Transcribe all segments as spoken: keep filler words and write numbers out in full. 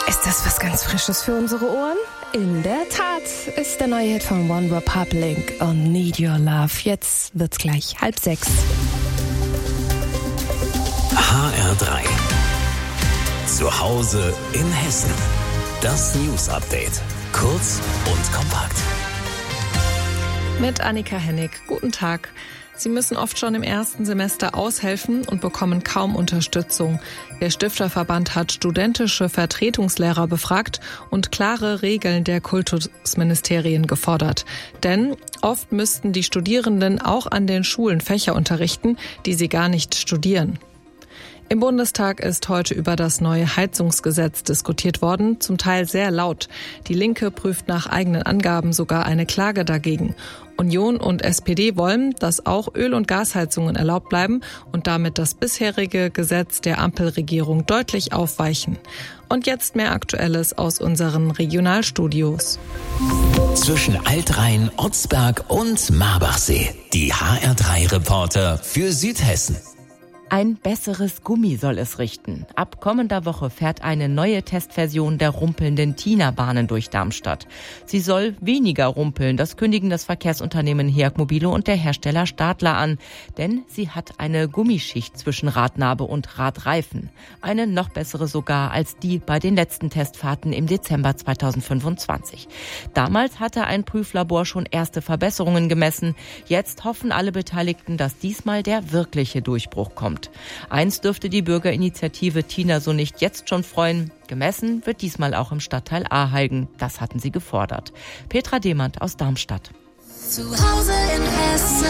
Ist das was ganz Frisches für unsere Ohren? In der Tat ist der neue Hit von One Republic und Need Your Love. Jetzt wird's gleich halb sechs. H R drei. Zu Hause in Hessen. Das News Update. Kurz und kompakt. Mit Annika Hennig. Guten Tag. Sie müssen oft schon im ersten Semester aushelfen und bekommen kaum Unterstützung. Der Stifterverband hat studentische Vertretungslehrer befragt und klare Regeln der Kultusministerien gefordert. Denn oft müssten die Studierenden auch an den Schulen Fächer unterrichten, die sie gar nicht studieren. Im Bundestag ist heute über das neue Heizungsgesetz diskutiert worden, zum Teil sehr laut. Die Linke prüft nach eigenen Angaben sogar eine Klage dagegen. Union und S P D wollen, dass auch Öl- und Gasheizungen erlaubt bleiben und damit das bisherige Gesetz der Ampelregierung deutlich aufweichen. Und jetzt mehr Aktuelles aus unseren Regionalstudios. Zwischen Altrhein, Otzberg und Marbachsee. Die H R drei Reporter für Südhessen. Ein besseres Gummi soll es richten. Ab kommender Woche fährt eine neue Testversion der rumpelnden Tina-Bahnen durch Darmstadt. Sie soll weniger rumpeln, das kündigen das Verkehrsunternehmen Heag Mobile und der Hersteller Stadler an. Denn sie hat eine Gummischicht zwischen Radnabe und Radreifen. Eine noch bessere sogar als die bei den letzten Testfahrten im Dezember zweitausendfünfundzwanzig. Damals hatte ein Prüflabor schon erste Verbesserungen gemessen. Jetzt hoffen alle Beteiligten, dass diesmal der wirkliche Durchbruch kommt. Eins dürfte die Bürgerinitiative Tina so nicht jetzt schon freuen. Gemessen wird diesmal auch im Stadtteil Aheigen. Das hatten sie gefordert. Petra Demand aus Darmstadt. Zu Hause in Hessen.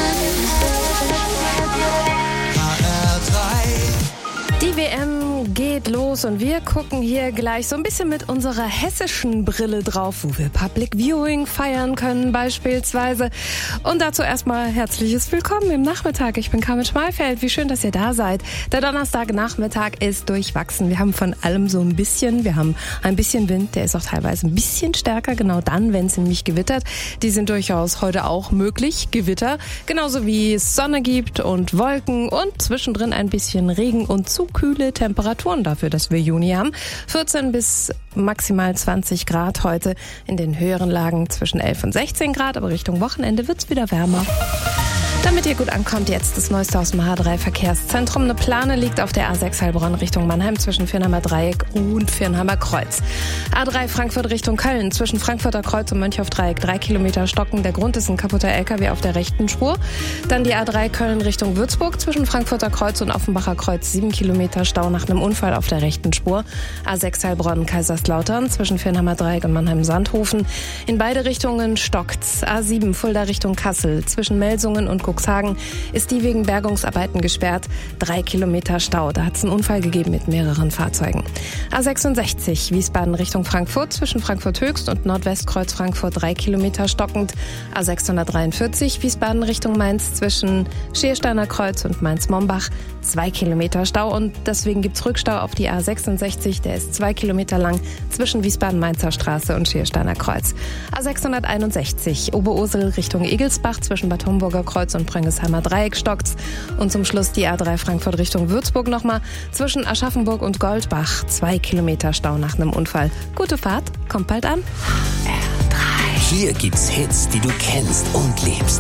H R drei. Die W M geht los und wir gucken hier gleich so ein bisschen mit unserer hessischen Brille drauf, wo wir Public Viewing feiern können beispielsweise. Und dazu erstmal herzliches Willkommen im Nachmittag. Ich bin Carmen Schmalfeld. Wie schön, dass ihr da seid. Der Donnerstagnachmittag ist durchwachsen. Wir haben von allem so ein bisschen. Wir haben ein bisschen Wind, der ist auch teilweise ein bisschen stärker, genau dann, wenn es nämlich gewittert. Die sind durchaus heute auch möglich, Gewitter. Genauso wie es Sonne gibt und Wolken und zwischendrin ein bisschen Regen und zu kühle Temperaturen dafür, dass wir Juni haben. vierzehn bis maximal zwanzig Grad heute, in den höheren Lagen zwischen elf und sechzehn Grad, aber Richtung Wochenende wird's wieder wärmer. Damit ihr gut ankommt, jetzt das Neueste aus dem H drei Verkehrszentrum. Eine Plane liegt auf der A sechs Heilbronn Richtung Mannheim zwischen Viernheimer Dreieck und Viernheimer Kreuz. A drei Frankfurt Richtung Köln zwischen Frankfurter Kreuz und Mönchhof Dreieck drei Kilometer stocken. Der Grund ist ein kaputter L K W auf der rechten Spur. Dann die A drei Köln Richtung Würzburg zwischen Frankfurter Kreuz und Offenbacher Kreuz sieben Kilometer Stau nach einem Unfall auf der rechten Spur. A sechs Heilbronn Kaiserslautern zwischen Viernheimer Dreieck und Mannheim Sandhofen. In beide Richtungen stockt's. A sieben Fulda Richtung Kassel zwischen Melsungen und Cuxhagen ist die wegen Bergungsarbeiten gesperrt. Drei Kilometer Stau. Da hat es einen Unfall gegeben mit mehreren Fahrzeugen. A sechsundsechzig Wiesbaden Richtung Frankfurt zwischen Frankfurt Höchst und Nordwestkreuz Frankfurt drei Kilometer stockend. A sechshundertdreiundvierzig Wiesbaden Richtung Mainz zwischen Schiersteiner Kreuz und Mainz-Mombach zwei Kilometer Stau und deswegen gibt's Rückstau auf die A sechsundsechzig. Der ist zwei Kilometer lang zwischen Wiesbaden-Mainzer Straße und Schiersteiner Kreuz. A sechshunderteinundsechzig Oberursel Richtung Egelsbach zwischen Bad Homburger Kreuz und Pröngessheimer Dreieck stockt's. Und zum Schluss die A drei Frankfurt Richtung Würzburg nochmal zwischen Aschaffenburg und Goldbach. Zwei Kilometer Stau nach einem Unfall. Gute Fahrt, kommt bald an. R drei. Hier gibt's Hits, die du kennst und liebst.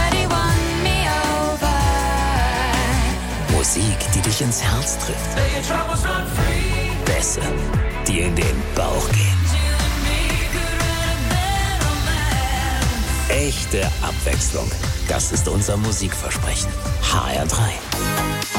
Musik, die dich ins Herz trifft. Bässe, die in den Bauch gehen. Echte Abwechslung. Das ist unser Musikversprechen. H R drei.